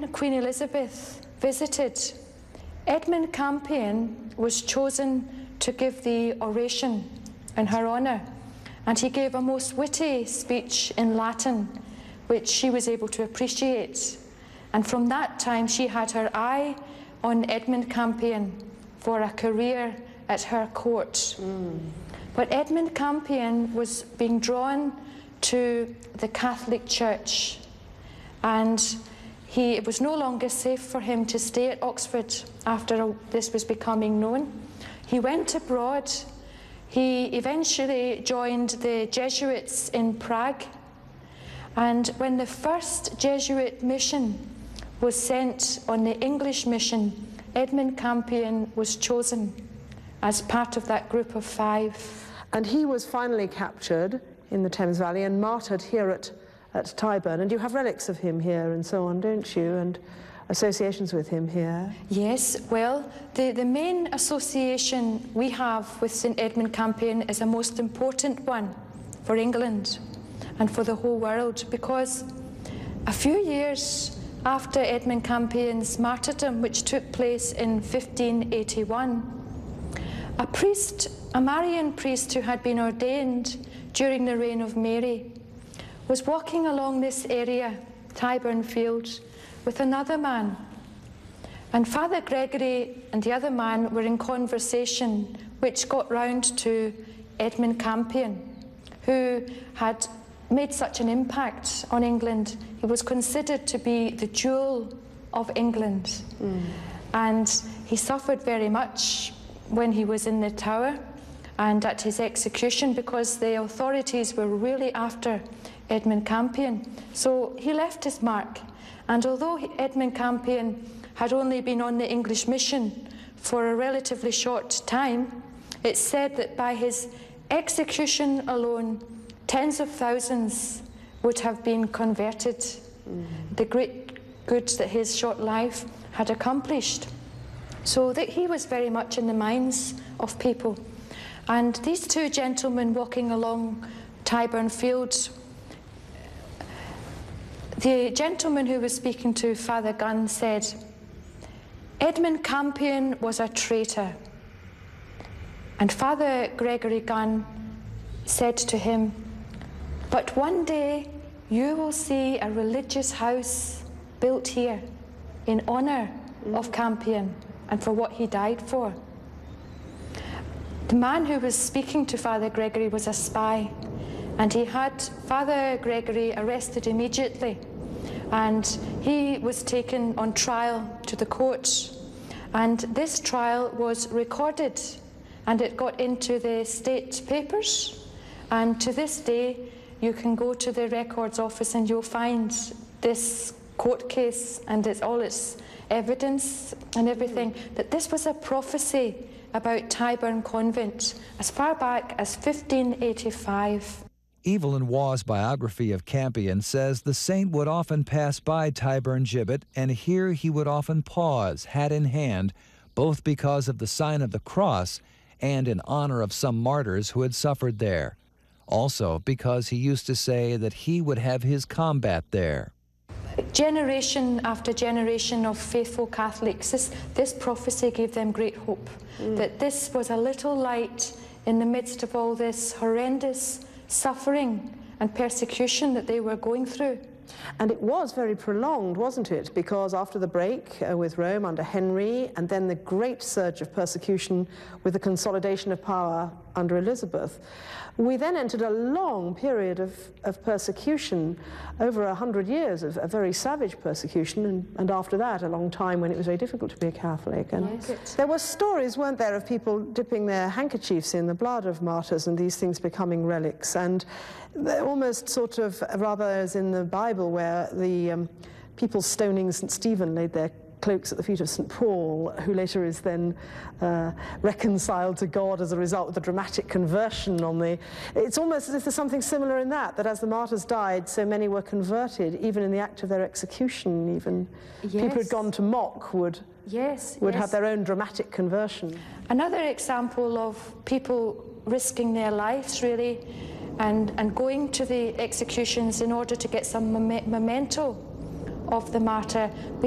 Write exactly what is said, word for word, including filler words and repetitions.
when Queen Elizabeth visited, Edmund Campion was chosen to give the oration in her honour, and he gave a most witty speech in Latin, which she was able to appreciate. And from that time, she had her eye on Edmund Campion for a career at her court. Mm. But Edmund Campion was being drawn to the Catholic Church, and he, it was no longer safe for him to stay at Oxford after this was becoming known. He went abroad. He eventually joined the Jesuits in Prague, and when the first Jesuit mission was sent on the English mission, Edmund Campion was chosen as part of that group of five. And he was finally captured in the Thames Valley and martyred here at, at Tyburn. And you have relics of him here and so on, don't you? And associations with him here. Yes, well, the, the main association we have with St Edmund Campion is a most important one for England and for the whole world, because a few years after Edmund Campion's martyrdom, which took place in fifteen eighty-one, a priest, a Marian priest who had been ordained during the reign of Mary, was walking along this area, Tyburn Field, with another man. And Father Gregory and the other man were in conversation, which got round to Edmund Campion, who had made such an impact on England. He was considered to be the jewel of England. Mm. And he suffered very much when he was in the Tower and at his execution, because the authorities were really after Edmund Campion. So he left his mark. And although Edmund Campion had only been on the English mission for a relatively short time, it's said that by his execution alone, tens of thousands would have been converted. Mm. The great good that his short life had accomplished. So that he was very much in the minds of people. And these two gentlemen walking along Tyburn Fields, the gentleman who was speaking to Father Gunn said, Edmund Campion was a traitor. And Father Gregory Gunn said to him, but one day you will see a religious house built here in honour of Campion and for what he died for. The man who was speaking to Father Gregory was a spy, and he had Father Gregory arrested immediately, and he was taken on trial to the court. And this trial was recorded, and it got into the state papers, and to this day you can go to the records office and you'll find this court case and it's all its evidence and everything, that this was a prophecy about Tyburn Convent as far back as fifteen eighty-five. Evelyn Waugh's biography of Campion says the saint would often pass by Tyburn Gibbet, and here he would often pause, hat in hand, both because of the sign of the cross and in honor of some martyrs who had suffered there. Also because he used to say that he would have his combat there. Generation after generation of faithful Catholics, this, this prophecy gave them great hope, mm. that this was a little light in the midst of all this horrendous suffering and persecution that they were going through. And it was very prolonged, wasn't it? Because after the break uh, with Rome under Henry, and then the great surge of persecution with the consolidation of power under Elizabeth, we then entered a long period of, of persecution, over a hundred years of a very savage persecution, and, and after that a long time when it was very difficult to be a Catholic. And yes. There were stories, weren't there, of people dipping their handkerchiefs in the blood of martyrs and these things becoming relics, and they're almost sort of, rather as in the Bible, where the um, people stoning Saint Stephen laid their cloaks at the feet of Saint Paul, who later is then uh, reconciled to God as a result of the dramatic conversion on the... It's almost as if there's something similar in that, that as the martyrs died, so many were converted, even in the act of their execution, even yes. people who'd gone to mock would, yes, would yes. have their own dramatic conversion. Another example of people risking their lives, really, and, and going to the executions in order to get some memento of the martyr.